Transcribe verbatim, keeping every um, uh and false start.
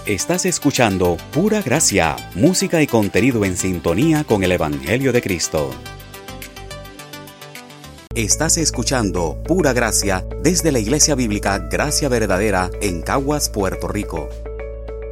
Estás escuchando Pura Gracia, música y contenido en sintonía con el Evangelio de Cristo. Estás escuchando Pura Gracia desde la Iglesia Bíblica Gracia Verdadera en Caguas, Puerto Rico.